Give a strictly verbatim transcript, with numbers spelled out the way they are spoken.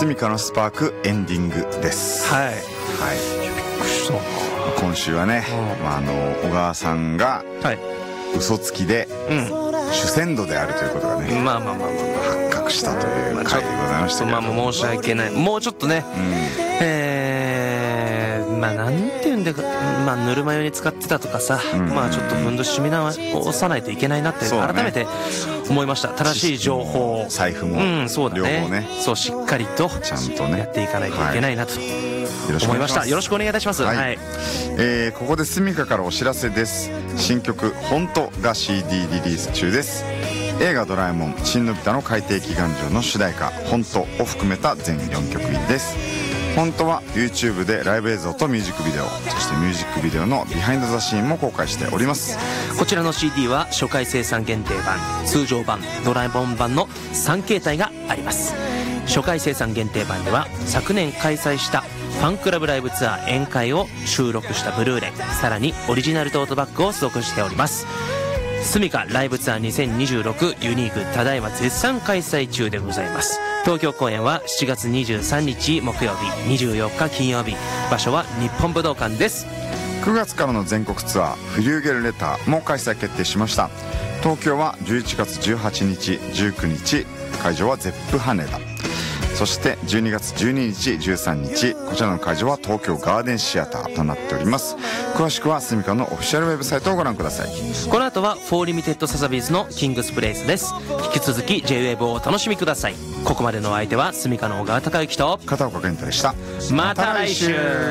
スミカのスパークエンディングです。 はい、はい、 びっくりした。今週はね、まあ、あの小川さんが嘘つきで、うん、主戦度であるということがね、 まあまあまあまあ、 発覚したという回でございましたけど、 まあまあ申し訳ない。もうちょっとね、うん、えー、まあなんていうんでか、まあぬるま湯に使ってたとかさ、うん、まあちょっとふんどし締め直さないといけないなって改めて思いました。正しい情報、 財布も、うん、そうだね、両方ね、 そうしっかりとちゃんとねやっていかないといけないなと、はい、思いました。よろしくお願いいたします。はい、はい、 えー、ここでスミカからお知らせです。新曲本当が シーディー リリース中です。映画ドラえもん新のび太の海底祈願城の主題歌本当を含めた全よんきょく入りです。本当は YouTube でライブ映像とミュージックビデオ、そしてミュージックビデオのビハインドザシーンも公開しております。 こちらの シーディー は初回生産限定版、通常版、ドラえもん版のさん形態があります。初回生産限定版では昨年開催したファンクラブライブツアー宴会を収録したブルーレイ、さらにオリジナルトートバッグを付属しております。スミカライブツアーにせんにじゅうろくユニークただいま絶賛開催中でございます。東京公演はしちがつにじゅうさんにち木曜日、にじゅうよっか金曜日、場所は日本武道館です。 くがつからの全国ツアーフリューゲルレターも開催決定しました。東京はじゅういちがつじゅうはちにちじゅうくにち、会場はゼップ羽田、そしてじゅうにがつじゅうににちじゅうさんにち、こちらの会場は東京ガーデンシアターとなっております。詳しくはスミカのオフィシャルウェブサイトをご覧ください。 この後はフォーリミテッドサザビーズのキングスプレイスです。引き続き ジェイウェーブ をお楽しみください。ここまでのお相手はスミカの小川隆之と片岡健太でした。 また来週。